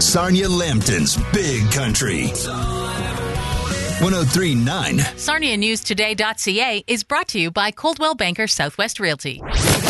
Sarnia Lambton's Big Country. 103.9. SarniaNewsToday.ca is brought to you by Coldwell Banker Southwest Realty.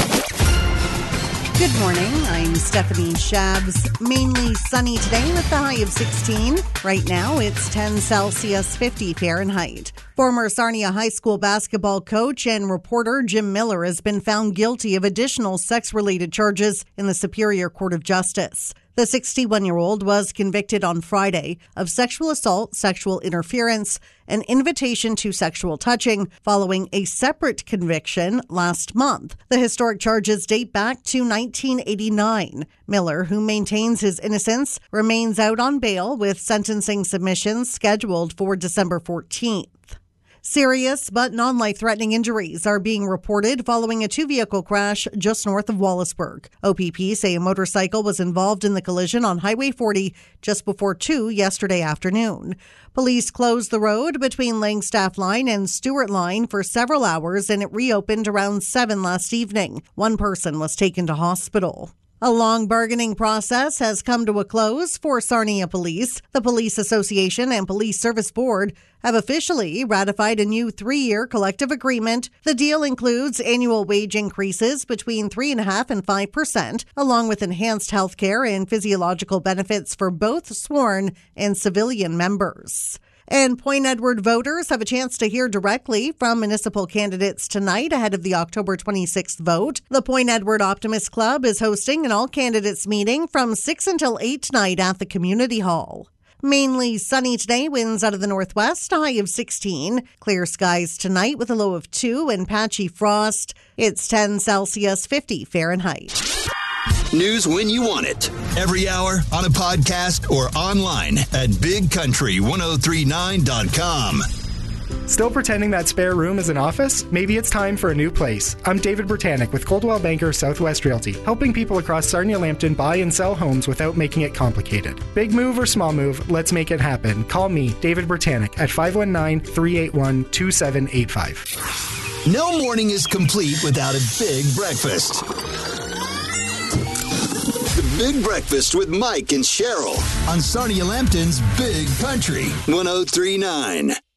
Good morning. I'm Stephanie Shabs. Mainly sunny today with the high of 16. Right now, it's 10 Celsius, 50 Fahrenheit. Former Sarnia High School basketball coach and reporter Jim Miller has been found guilty of additional sex-related charges in the Superior Court of Justice. The 61-year-old was convicted on Friday of sexual assault, sexual interference, and invitation to sexual touching following a separate conviction last month. The historic charges date back to 1989. Miller, who maintains his innocence, remains out on bail with sentencing submissions scheduled for December 14th. Serious but non-life-threatening injuries are being reported following a two-vehicle crash just north of Wallaceburg. OPP say a motorcycle was involved in the collision on Highway 40 just before 2 yesterday afternoon. Police closed the road between Langstaff Line and Stewart Line for several hours, and it reopened around 7 last evening. One person was taken to hospital. A long bargaining process has come to a close for Sarnia Police. The Police Association and Police Service Board have officially ratified a new 3-year collective agreement. The deal includes annual wage increases between 3.5% and 5%, along with enhanced health care and physiological benefits for both sworn and civilian members. And Point Edward voters have a chance to hear directly from municipal candidates tonight ahead of the October 26th vote. The Point Edward Optimist Club is hosting an all-candidates meeting from 6 until 8 tonight at the Community Hall. Mainly sunny today, winds out of the northwest, a high of 16. Clear skies tonight with a low of 2 and patchy frost. It's 10 Celsius, 50 Fahrenheit. News when you want it. Every hour, on a podcast, or online at bigcountry1039.com. Still pretending that spare room is an office? Maybe it's time for a new place. I'm David Britannic with Coldwell Banker Southwest Realty, helping people across Sarnia Lambton buy and sell homes without making it complicated. Big move or small move, let's make it happen. Call me, David Britannic, at 519-381-2785. No morning is complete without a big breakfast. The Big Breakfast with Mike and Cheryl on Sarnia Lambton's Big Country 103.9.